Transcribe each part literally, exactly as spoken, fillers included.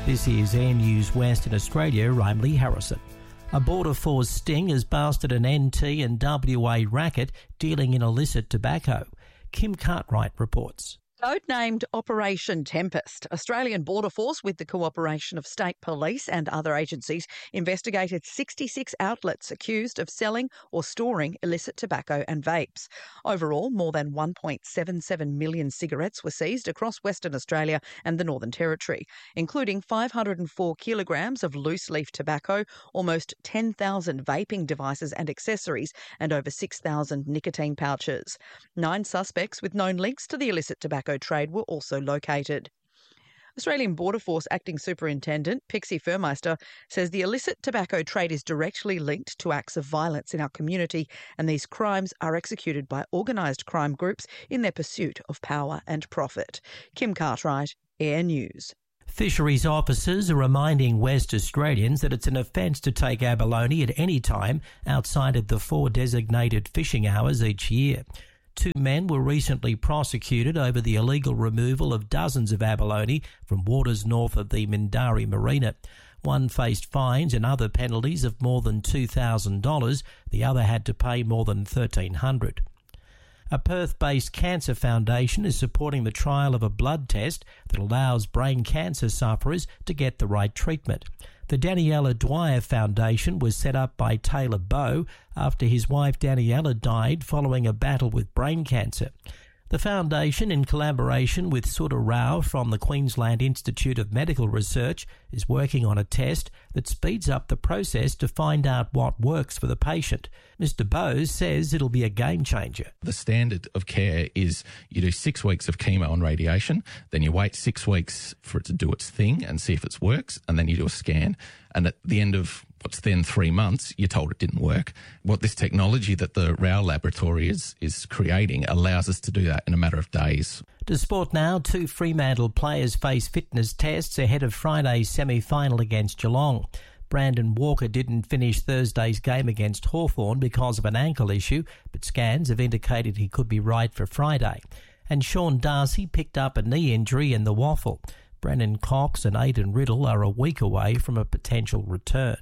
This is Air News Western Australia. I'm Lee Harrison. A Border Force sting has busted an N T and W A racket dealing in illicit tobacco. Kim Cartwright reports. Codenamed Operation Tempest, Australian Border Force, with the cooperation of state police and other agencies, investigated sixty-six outlets accused of selling or storing illicit tobacco and vapes. Overall, more than one point seven seven million cigarettes were seized across Western Australia and the Northern Territory, including five hundred four kilograms of loose-leaf tobacco, almost ten thousand vaping devices and accessories, and over six thousand nicotine pouches. Nine suspects with known links to the illicit tobacco trade were also located. Australian Border Force Acting Superintendent Pixie Furmeister says the illicit tobacco trade is directly linked to acts of violence in our community, and these crimes are executed by organised crime groups in their pursuit of power and profit. Kim Cartwright, Air News. Fisheries officers are reminding West Australians that it's an offence to take abalone at any time outside of the four designated fishing hours each year. Two men were recently prosecuted over the illegal removal of dozens of abalone from waters north of the Mindarie Marina. One faced fines and other penalties of more than two thousand dollars. The other had to pay more than thirteen hundred dollars. A Perth-based cancer foundation is supporting the trial of a blood test that allows brain cancer sufferers to get the right treatment. The Daniela Dwyer Foundation was set up by Taylor Bowe after his wife Daniela died following a battle with brain cancer. The foundation, in collaboration with Sudha Rao from the Queensland Institute of Medical Research, is working on a test that speeds up the process to find out what works for the patient. Mister Bose says it'll be a game changer. The standard of care is you do six weeks of chemo and radiation, then you wait six weeks for it to do its thing and see if it works, and then you do a scan, and at the end of what's then three months, you're told it didn't work. What this technology that the Rao Laboratory is, is creating allows us to do that in a matter of days. To sport now, two Fremantle players face fitness tests ahead of Friday's semi-final against Geelong. Brandon Walker didn't finish Thursday's game against Hawthorn because of an ankle issue, but scans have indicated he could be right for Friday. And Sean Darcy picked up a knee injury in the waffle. Brennan Cox and Aidan Riddle are a week away from a potential return.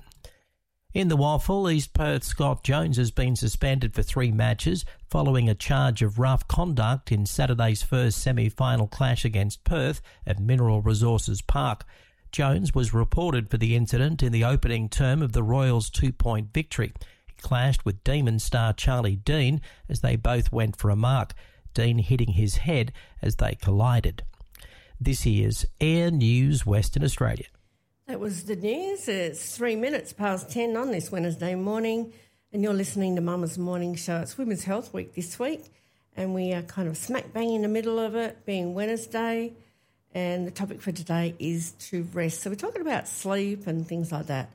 In the waffle, East Perth's Scott Jones has been suspended for three matches following a charge of rough conduct in Saturday's first semi-final clash against Perth at Mineral Resources Park. Jones was reported for the incident in the opening term of the Royals' two-point victory. He clashed with Demon star Charlie Dean as they both went for a mark, Dean hitting his head as they collided. This is Air News Western Australia. That was the news. It's three minutes past ten on this Wednesday morning, and you're listening to Mama's Morning Show. It's Women's Health Week this week, and we are kind of smack bang in the middle of it, being Wednesday, and the topic for today is to rest. So we're talking about sleep and things like that.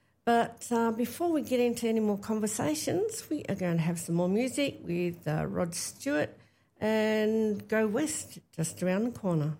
But uh, before we get into any more conversations, we are going to have some more music with uh, Rod Stewart and Go West just around the corner.